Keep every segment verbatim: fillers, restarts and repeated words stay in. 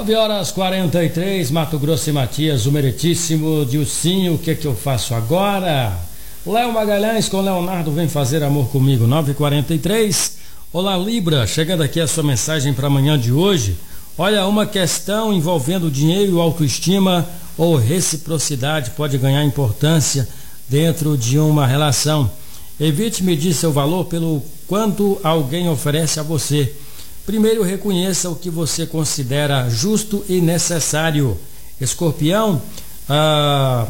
nove horas e quarenta e três, Mato Grosso e Matias, o meritíssimo Dilcinho, o que que eu faço agora? Léo Magalhães com Leonardo, vem fazer amor comigo, nove e quarenta e três. Olá Libra, chegando aqui a sua mensagem para amanhã de hoje. Olha, uma questão envolvendo dinheiro, autoestima ou reciprocidade pode ganhar importância dentro de uma relação. Evite medir seu valor pelo quanto alguém oferece a você. Primeiro, reconheça o que você considera justo e necessário. Escorpião, a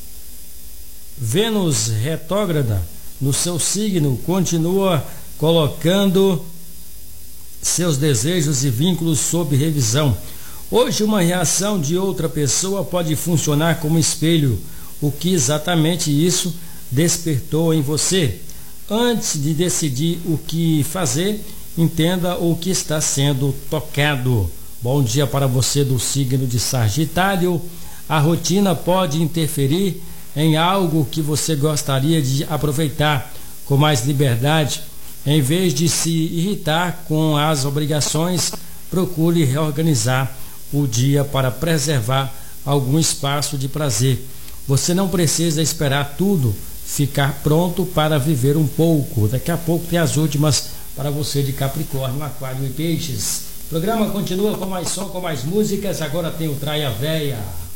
Vênus retrógrada no seu signo continua colocando seus desejos e vínculos sob revisão. Hoje, uma reação de outra pessoa pode funcionar como espelho. O que exatamente isso despertou em você? Antes de decidir o que fazer, entenda o que está sendo tocado. Bom dia para você do signo de Sagitário. A rotina pode interferir em algo que você gostaria de aproveitar com mais liberdade. Em vez de se irritar com as obrigações, procure reorganizar o dia para preservar algum espaço de prazer. Você não precisa esperar tudo ficar pronto para viver um pouco. Daqui a pouco tem as últimas para você de Capricórnio, Aquário e Peixes. O programa continua com mais som, com mais músicas. Agora tem o Traia Véia.